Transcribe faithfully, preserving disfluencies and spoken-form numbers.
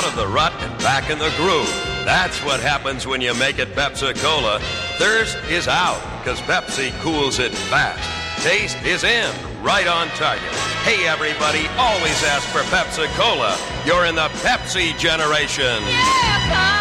of the rut and back in the groove. That's what happens when you make it Pepsi-Cola. Thirst is out, because Pepsi cools it fast. Taste is in, right on target. Hey, everybody, always ask for Pepsi-Cola. You're in the Pepsi generation. Yeah,